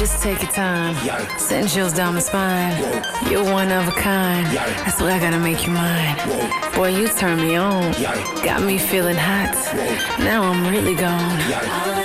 just take your time. Send chills down my spine. You're one of a kind. That's why I gotta make you mine. Boy, you turn me on. Got me feeling hot. Now I'm really gone.